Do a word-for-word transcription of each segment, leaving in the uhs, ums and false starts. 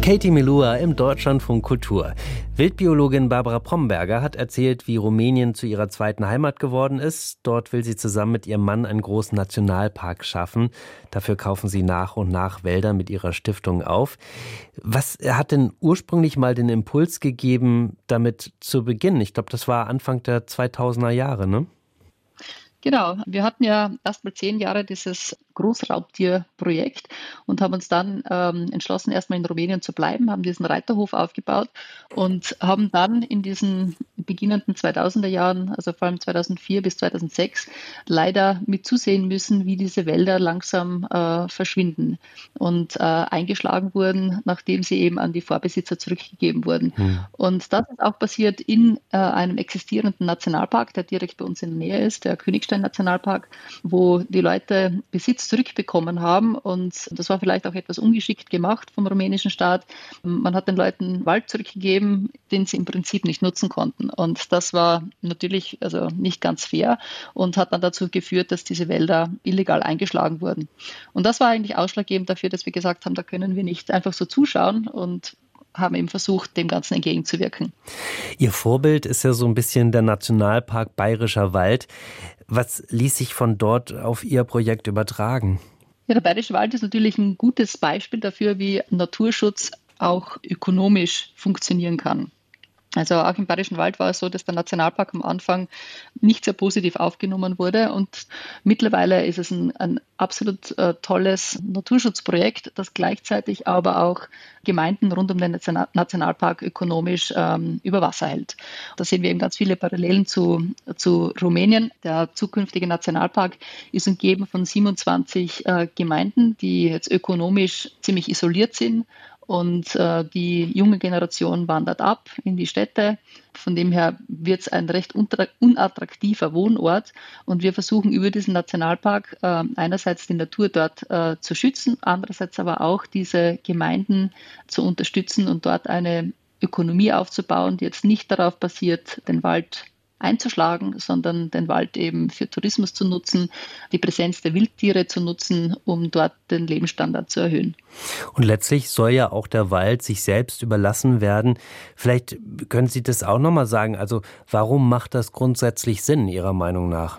Katie Melua im Deutschlandfunk Kultur. Wildbiologin Barbara Bromberger hat erzählt, wie Rumänien zu ihrer zweiten Heimat geworden ist. Dort will sie zusammen mit ihrem Mann einen großen Nationalpark schaffen. Dafür kaufen sie nach und nach Wälder mit ihrer Stiftung auf. Was hat denn ursprünglich mal den Impuls gegeben, damit zu beginnen? Ich glaube, das war Anfang der zweitausender Jahre, ne? Genau, wir hatten ja erst mal zehn Jahre dieses Großraubtierprojekt und haben uns dann ähm, entschlossen, erstmal in Rumänien zu bleiben, haben diesen Reiterhof aufgebaut und haben dann in diesen beginnenden zweitausender Jahren, also vor allem zweitausendvier bis zweitausendsechs, leider mit zusehen müssen, wie diese Wälder langsam äh, verschwinden und äh, eingeschlagen wurden, nachdem sie eben an die Vorbesitzer zurückgegeben wurden. Hm. Und das ist auch passiert in äh, einem existierenden Nationalpark, der direkt bei uns in der Nähe ist, der Königstein-Nationalpark, wo die Leute Besitz zurückbekommen haben, und das war vielleicht auch etwas ungeschickt gemacht vom rumänischen Staat. Man hat den Leuten Wald zurückgegeben, den sie im Prinzip nicht nutzen konnten, und das war natürlich also nicht ganz fair und hat dann dazu geführt, dass diese Wälder illegal eingeschlagen wurden. Und das war eigentlich ausschlaggebend dafür, dass wir gesagt haben, da können wir nicht einfach so zuschauen, und haben eben versucht, dem Ganzen entgegenzuwirken. Ihr Vorbild ist ja so ein bisschen der Nationalpark Bayerischer Wald. Was ließ sich von dort auf Ihr Projekt übertragen? Ja, der Bayerische Wald ist natürlich ein gutes Beispiel dafür, wie Naturschutz auch ökonomisch funktionieren kann. Also auch im Bayerischen Wald war es so, dass der Nationalpark am Anfang nicht sehr positiv aufgenommen wurde, und mittlerweile ist es ein, ein absolut äh, tolles Naturschutzprojekt, das gleichzeitig aber auch Gemeinden rund um den Nationalpark ökonomisch ähm, über Wasser hält. Da sehen wir eben ganz viele Parallelen zu, zu Rumänien. Der zukünftige Nationalpark ist umgeben von siebenundzwanzig äh, Gemeinden, die jetzt ökonomisch ziemlich isoliert sind. Und äh, die junge Generation wandert ab in die Städte. Von dem her wird es ein recht unattraktiver Wohnort. Und wir versuchen über diesen Nationalpark äh, einerseits die Natur dort äh, zu schützen, andererseits aber auch diese Gemeinden zu unterstützen und dort eine Ökonomie aufzubauen, die jetzt nicht darauf basiert, den Wald einzuschlagen, sondern den Wald eben für Tourismus zu nutzen, die Präsenz der Wildtiere zu nutzen, um dort den Lebensstandard zu erhöhen. Und letztlich soll ja auch der Wald sich selbst überlassen werden. Vielleicht können Sie das auch nochmal sagen. Also warum macht das grundsätzlich Sinn, Ihrer Meinung nach?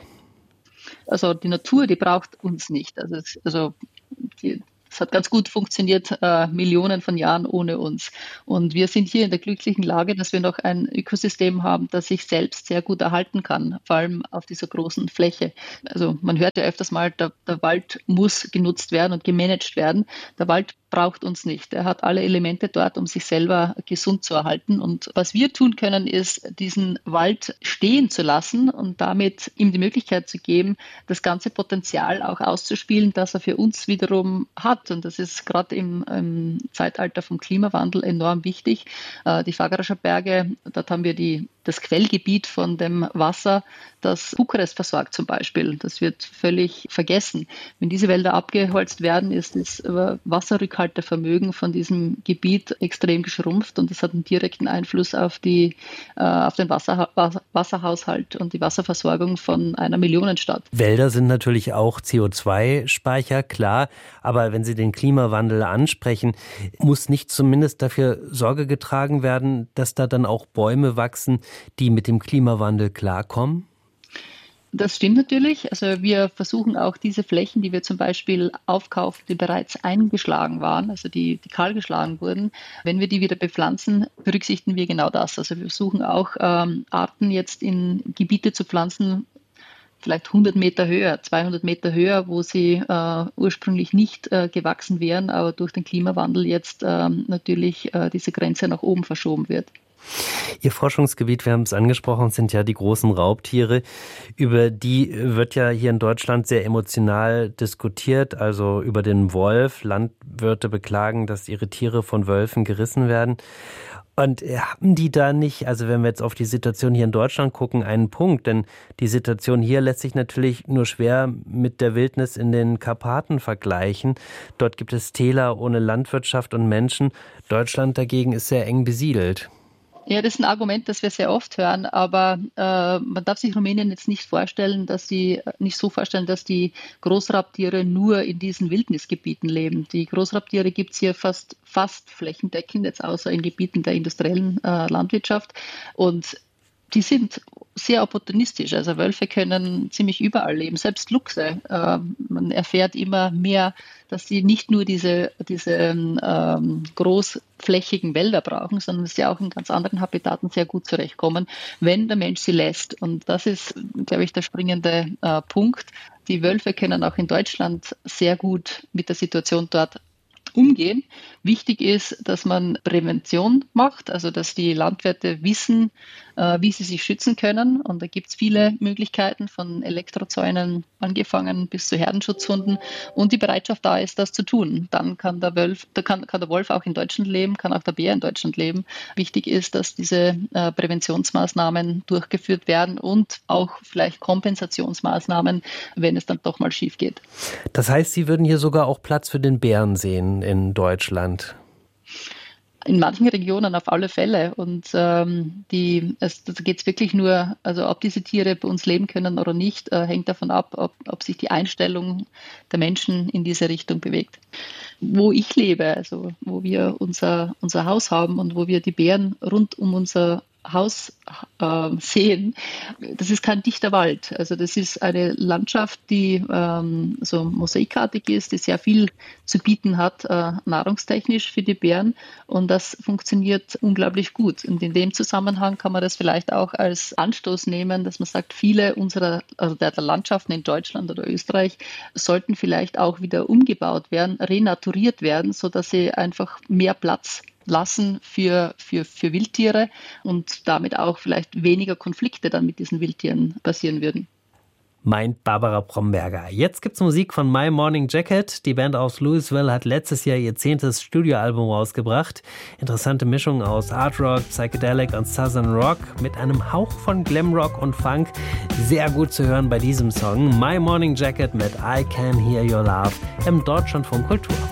Also die Natur, die braucht uns nicht. Also, es, also die Es hat ganz gut funktioniert, äh, Millionen von Jahren ohne uns. Und wir sind hier in der glücklichen Lage, dass wir noch ein Ökosystem haben, das sich selbst sehr gut erhalten kann, vor allem auf dieser großen Fläche. Also man hört ja öfters mal, der, der Wald muss genutzt werden und gemanagt werden. Der Wald braucht uns nicht. Er hat alle Elemente dort, um sich selber gesund zu erhalten. Und was wir tun können, ist, diesen Wald stehen zu lassen und damit ihm die Möglichkeit zu geben, das ganze Potenzial auch auszuspielen, das er für uns wiederum hat. Und das ist gerade im, im Zeitalter vom Klimawandel enorm wichtig. Äh, die Fagarischer Berge, dort haben wir die, das Quellgebiet von dem Wasser, das Bukarest versorgt zum Beispiel. Das wird völlig vergessen. Wenn diese Wälder abgeholzt werden, ist das Wasserrückhaltevermögen von diesem Gebiet extrem geschrumpft, und das hat einen direkten Einfluss auf, die, äh, auf den Wasser, Wasserhaushalt und die Wasserversorgung von einer Millionenstadt. Wälder sind natürlich auch C O zwei Speicher, klar. Aber wenn Sie den Klimawandel ansprechen, muss nicht zumindest dafür Sorge getragen werden, dass da dann auch Bäume wachsen, die mit dem Klimawandel klarkommen? Das stimmt natürlich. Also wir versuchen auch diese Flächen, die wir zum Beispiel aufkaufen, die bereits eingeschlagen waren, also die, die kahlgeschlagen wurden, wenn wir die wieder bepflanzen, berücksichtigen wir genau das. Also wir versuchen auch ähm, Arten jetzt in Gebiete zu pflanzen, vielleicht hundert Meter höher, zweihundert Meter höher, wo sie äh, ursprünglich nicht äh, gewachsen wären, aber durch den Klimawandel jetzt äh, natürlich äh, diese Grenze nach oben verschoben wird. Ihr Forschungsgebiet, wir haben es angesprochen, sind ja die großen Raubtiere. Über die wird ja hier in Deutschland sehr emotional diskutiert, also über den Wolf. Landwirte beklagen, dass ihre Tiere von Wölfen gerissen werden. Und haben die da nicht, also wenn wir jetzt auf die Situation hier in Deutschland gucken, einen Punkt? Denn die Situation hier lässt sich natürlich nur schwer mit der Wildnis in den Karpaten vergleichen. Dort gibt es Täler ohne Landwirtschaft und Menschen. Deutschland dagegen ist sehr eng besiedelt. Ja, das ist ein Argument, das wir sehr oft hören, aber äh, man darf sich Rumänien jetzt nicht vorstellen, dass die nicht so vorstellen, dass die Großraubtiere nur in diesen Wildnisgebieten leben. Die Großraubtiere gibt es hier fast, fast flächendeckend, jetzt außer in Gebieten der industriellen äh, Landwirtschaft. Und die sind sehr opportunistisch. Also Wölfe können ziemlich überall leben, selbst Luchse. Äh, man erfährt immer mehr, dass sie nicht nur diese, diese ähm, großflächigen Wälder brauchen, sondern dass sie auch in ganz anderen Habitaten sehr gut zurechtkommen, wenn der Mensch sie lässt. Und das ist, glaube ich, der springende äh, Punkt. Die Wölfe können auch in Deutschland sehr gut mit der Situation dort umgehen. Wichtig ist, dass man Prävention macht, also dass die Landwirte wissen, äh, wie sie sich schützen können. Und da gibt es viele Möglichkeiten, von Elektrozäunen angefangen bis zu Herdenschutzhunden, und die Bereitschaft da ist, das zu tun. Dann kann der Wolf, da kann, kann der Wolf auch in Deutschland leben, kann auch der Bär in Deutschland leben. Wichtig ist, dass diese äh, Präventionsmaßnahmen durchgeführt werden und auch vielleicht Kompensationsmaßnahmen, wenn es dann doch mal schief geht. Das heißt, Sie würden hier sogar auch Platz für den Bären sehen in Deutschland? In manchen Regionen auf alle Fälle. Und ähm, die, es, da geht es wirklich nur, also ob diese Tiere bei uns leben können oder nicht, äh, hängt davon ab, ob, ob sich die Einstellung der Menschen in diese Richtung bewegt. Wo ich lebe, also wo wir unser, unser Haus haben und wo wir die Bären rund um unser Haus äh, sehen, das ist kein dichter Wald. Also das ist eine Landschaft, die ähm, so mosaikartig ist, die sehr viel zu bieten hat, äh, nahrungstechnisch für die Bären, und das funktioniert unglaublich gut. Und in dem Zusammenhang kann man das vielleicht auch als Anstoß nehmen, dass man sagt, viele unserer, also der, der Landschaften in Deutschland oder Österreich sollten vielleicht auch wieder umgebaut werden, renaturiert werden, sodass sie einfach mehr Platz lassen für, für, für Wildtiere und damit auch vielleicht weniger Konflikte dann mit diesen Wildtieren passieren würden. Meint Barbara Bromberger. Jetzt gibt's Musik von My Morning Jacket. Die Band aus Louisville hat letztes Jahr ihr zehntes Studioalbum rausgebracht. Interessante Mischung aus Art Rock, Psychedelic und Southern Rock mit einem Hauch von Glamrock und Funk. Sehr gut zu hören bei diesem Song. My Morning Jacket mit I Can Hear Your Love im Deutschlandfunk Kultur.